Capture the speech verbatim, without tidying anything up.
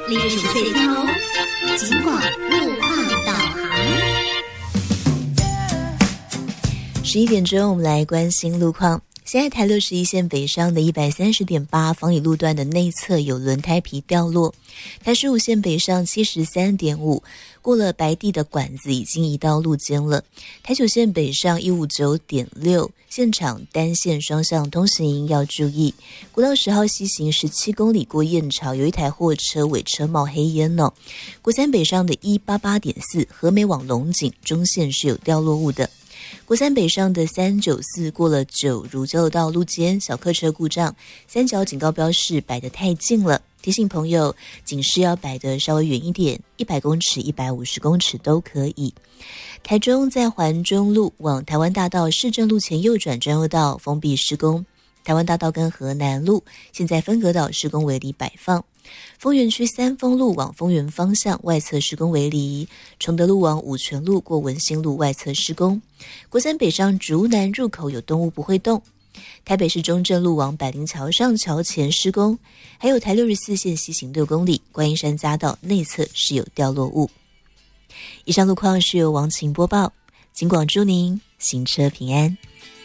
历史岁天哦，尽管路况导航。 十一点钟，我们来关心路况。现在台六十一线北上的一百三十点八防雨路段的内侧有轮胎皮掉落，台十五线北上七十三点五过了白地的管子已经移到路肩了。台九线北上一五九点六现场单线双向通行要注意。国道十号西行十七公里过燕巢，有一台货车尾车冒黑烟哦。国三北上的一八八点四和美往龙井中线是有掉落物的。国三北上的三九四过了九如交流道路肩小客车故障，三角警告标示摆得太近了，提醒朋友警示要摆得稍微远一点，一百公尺一百五十公尺都可以。台中在环中路往台湾大道市政路前右转专用道封闭施工，台湾大道跟河南路现在分隔岛施工围篱摆放，丰原区三丰路往丰原方向外侧施工围篱，崇德路往五权路过文心路外侧施工，国三北上竹南入口有动物不会动，台北市中正路往百灵桥上桥前施工，还有台六十四线西行六公里观音山匝道内侧是有掉落物。以上路况是由王晴播报，警广祝您行车平安。